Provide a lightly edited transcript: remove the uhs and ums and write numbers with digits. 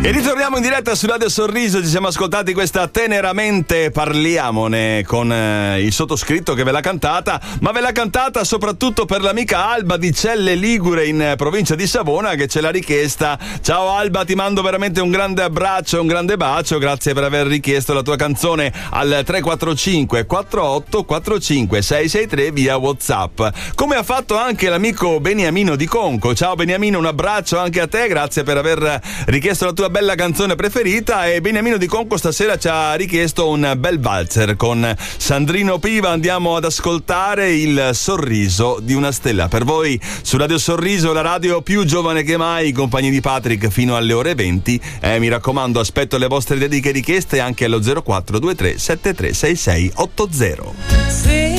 E ritorniamo in diretta su Radio Sorriso. Ci siamo ascoltati questa Teneramente Parliamone con il sottoscritto che ve l'ha cantata, ma ve l'ha cantata soprattutto per l'amica Alba di Celle Ligure in provincia di Savona, che ce l'ha richiesta. Ciao Alba, ti mando veramente un grande abbraccio, un grande bacio, grazie per aver richiesto la tua canzone al 345 48 45 663 via WhatsApp, come ha fatto anche l'amico Beniamino di Conco. Ciao Beniamino, un abbraccio anche a te, grazie per aver richiesto la tua bella canzone preferita. E Beniamino di Conco stasera ci ha richiesto un bel valzer con Sandrino Piva. Andiamo ad ascoltare Il sorriso di una stella per voi su Radio Sorriso, la radio più giovane che mai, compagni di Patrick fino alle ore 20. Mi raccomando, aspetto le vostre dediche richieste anche allo 0423 736680.